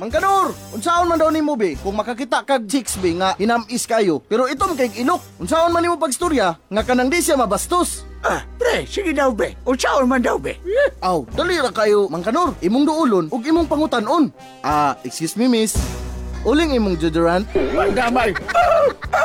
Mangkanor, unsaon man daw nimo be kung makakita kag chicks be nga hinamis kayo pero itom kay ilok. Unsaon man nimo pagstorya nga kanang di siya mabastos. Pre, sige daw be. Unsaon man daw be. Aw, dali ra kayo Mangkanor, imong duulon ug imong pangutan-on. Excuse me miss. Uling imong deodorant. Damay.